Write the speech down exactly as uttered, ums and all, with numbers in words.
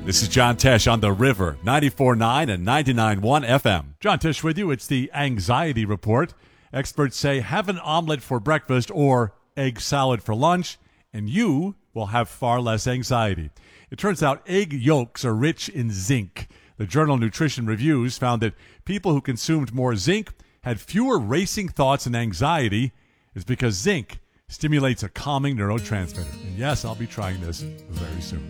This is John Tesh on The River, ninety-four point nine and ninety-nine point one F M. John Tesh with you. It's the Anxiety Report. Experts say have an omelet for breakfast or egg salad for lunch, and you will have far less anxiety. It turns out egg yolks are rich in zinc. The journal Nutrition Reviews found that people who consumed more zinc had fewer racing thoughts and anxiety. It's because zinc stimulates a calming neurotransmitter. And yes, I'll be trying this very soon.